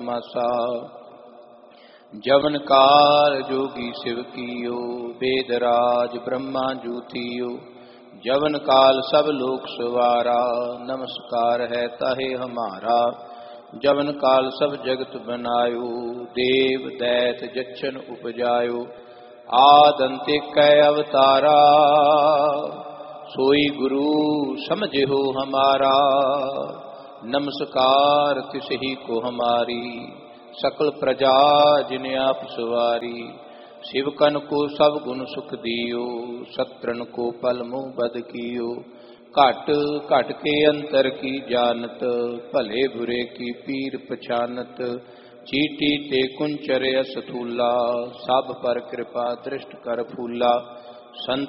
मासा। जवन काल जोगी शिव कियो, वेदराज ब्रह्मा जूतियो। जवन काल सब लोक सवारा, नमस्कार है ताहे हमारा। जवन काल सब जगत बनायो, देव दैत जच्छन उपजायो। आदंतिक अवतारा, सोई गुरु समझो हमारा। नमस्कार तिसही को हमारी, सकल प्रजा जिन्हें आप सवारी। शिवकन को सब गुण सुख दियो, शत्रन को पल मुँह बद कियो। घट घट के अंतर की जानत, भले बुरे की पीर पछानत। चीटी ते कुंचर असथूला, सब पर कृपा दृष्ट कर फूला। संत